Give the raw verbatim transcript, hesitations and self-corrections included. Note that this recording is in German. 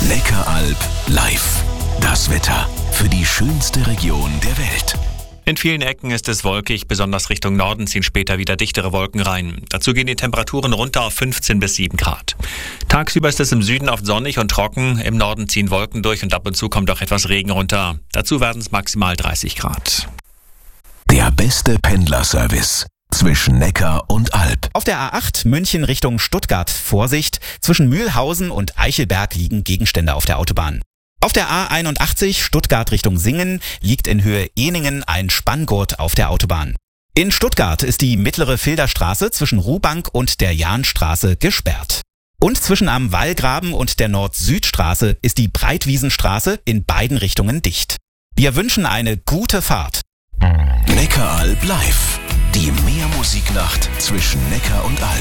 Neckaralb live. Das Wetter für die schönste Region der Welt. In vielen Ecken ist es wolkig, besonders Richtung Norden ziehen später wieder dichtere Wolken rein. Dazu gehen die Temperaturen runter auf fünfzehn bis sieben Grad. Tagsüber ist es im Süden oft sonnig und trocken, im Norden ziehen Wolken durch und ab und zu kommt auch etwas Regen runter. Dazu werden es maximal dreißig Grad. Der beste Pendlerservice zwischen Neckar und Alb. Auf der A acht München Richtung Stuttgart Vorsicht. Zwischen Mühlhausen und Eichelberg liegen Gegenstände auf der Autobahn. Auf der A einundachtzig Stuttgart Richtung Singen liegt in Höhe Ehningen ein Spanngurt auf der Autobahn. In Stuttgart ist die mittlere Filderstraße zwischen Ruhbank und der Jahnstraße gesperrt. Und zwischen am Wallgraben und der Nord-Süd-Straße ist die Breitwiesenstraße in beiden Richtungen dicht. Wir wünschen eine gute Fahrt. Neckaralb live. Die Meermusiknacht zwischen Neckar und Alb.